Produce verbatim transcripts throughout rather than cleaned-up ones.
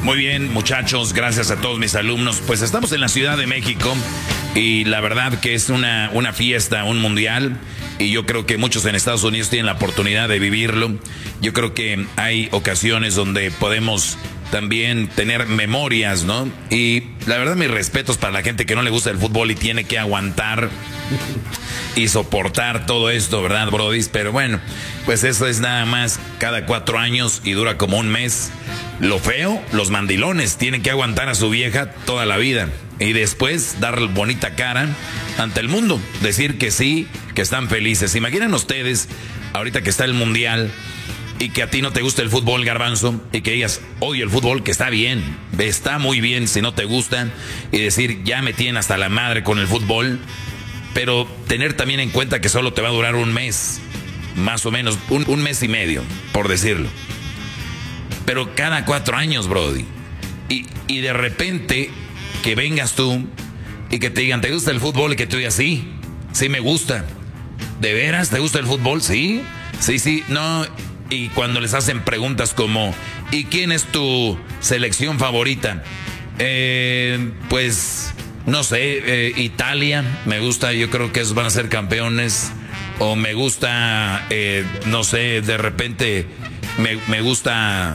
Muy bien, muchachos, gracias a todos mis alumnos. Pues estamos en la Ciudad de México y la verdad que es una, una fiesta, un mundial. Y yo creo que muchos en Estados Unidos tienen la oportunidad de vivirlo. Yo creo que hay ocasiones donde podemos también tener memorias, ¿no? Y la verdad, mis respetos para la gente que no le gusta el fútbol y tiene que aguantar y soportar todo esto, ¿verdad, brodis? Pero bueno, pues eso es nada más cada cuatro años y dura como un mes. Lo feo, los mandilones tienen que aguantar a su vieja toda la vida y después dar bonita cara ante el mundo, decir que sí, que están felices. Imaginen ustedes, ahorita que está el mundial y que a ti no te gusta el fútbol, Garbanzo, y que digas, oye, el fútbol, que está bien, está muy bien si no te gusta, y decir, ya me tienen hasta la madre con el fútbol, pero tener también en cuenta que solo te va a durar un mes, más o menos, un, un mes y medio, por decirlo. Pero cada cuatro años, brody. Y, y de repente que vengas tú y que te digan, ¿te gusta el fútbol? Y que tú digas, sí, sí me gusta. ¿De veras te gusta el fútbol? Sí, sí, sí, no. Y cuando les hacen preguntas como, ¿y quién es tu selección favorita? Eh, pues, no sé, eh, Italia, me gusta, yo creo que esos van a ser campeones. O me gusta, eh, no sé, de repente me, me gusta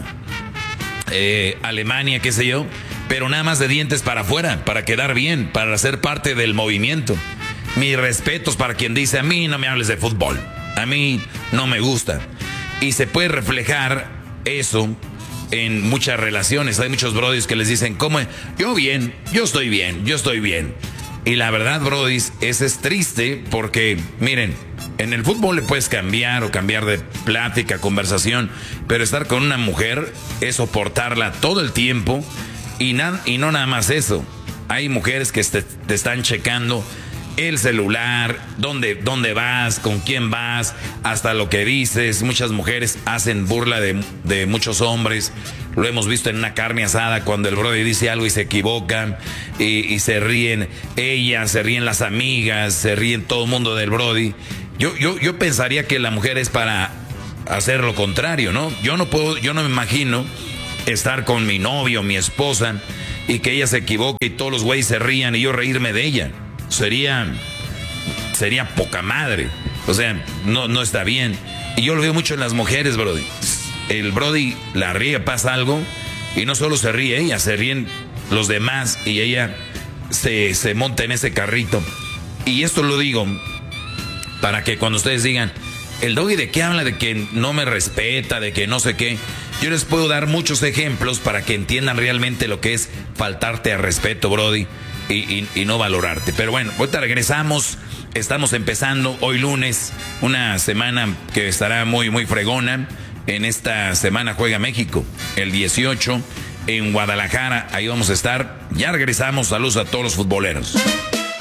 eh, Alemania, qué sé yo. Pero nada más de dientes para afuera, para quedar bien, para ser parte del movimiento. Mis respetos para quien dice, a mí no me hables de fútbol, a mí no me gusta. Y se puede reflejar eso en muchas relaciones. Hay muchos brodis que les dicen, ¿cómo? Yo bien, yo estoy bien, yo estoy bien. Y la verdad, brodis, eso es triste porque, miren, en el fútbol le puedes cambiar o cambiar de plática, conversación, pero estar con una mujer es soportarla todo el tiempo y, na- y no nada más eso. Hay mujeres que te, te están checando el celular, dónde, dónde vas, con quién vas, hasta lo que dices. Muchas mujeres hacen burla de, de muchos hombres. Lo hemos visto en una carne asada cuando el brother dice algo y se equivocan y, y se ríen ellas, se ríen las amigas, se ríen todo el mundo del brody. Yo, yo, yo pensaría que la mujer es para hacer lo contrario, ¿no? Yo no puedo, yo no me imagino estar con mi novio, mi esposa, y que ella se equivoque y todos los güeyes se rían y yo reírme de ella. Sería, sería poca madre. O sea, no, no está bien. Y yo lo veo mucho en las mujeres, brody. El brody la ríe, pasa algo, y no solo se ríe ella, se ríen los demás, y ella se, se monta en ese carrito. Y esto lo digo para que cuando ustedes digan, el doggy de qué habla, de que no me respeta, de que no sé qué, yo les puedo dar muchos ejemplos para que entiendan realmente lo que es faltarte a respeto, brody. Y, y, y no valorarte. Pero bueno, ahorita regresamos. Estamos empezando hoy lunes, una semana que estará muy, muy fregona. En esta semana juega México, el dieciocho, en Guadalajara. Ahí vamos a estar. Ya regresamos. Saludos a todos los futboleros.